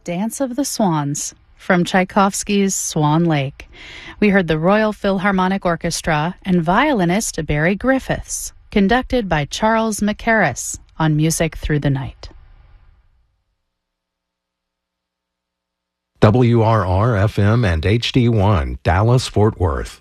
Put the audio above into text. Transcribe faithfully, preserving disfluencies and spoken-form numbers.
Dance of the Swans from Tchaikovsky's Swan Lake. We heard the Royal Philharmonic Orchestra and violinist Barry Griffiths, conducted by Charles Mackerras on Music Through the Night. W R R F M and H D one, Dallas, Fort Worth.